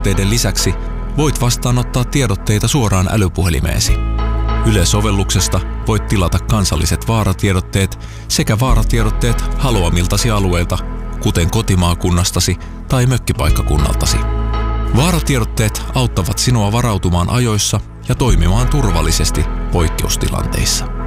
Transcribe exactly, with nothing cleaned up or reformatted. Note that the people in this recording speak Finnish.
vaaratiedotteiden lisäksi voit vastaanottaa tiedotteita suoraan älypuhelimeesi. Yle-sovelluksesta voit tilata kansalliset vaaratiedotteet sekä vaaratiedotteet haluamiltasi alueilta, kuten kotimaakunnastasi tai mökkipaikkakunnaltasi. Vaaratiedotteet auttavat sinua varautumaan ajoissa ja toimimaan turvallisesti poikkeustilanteissa.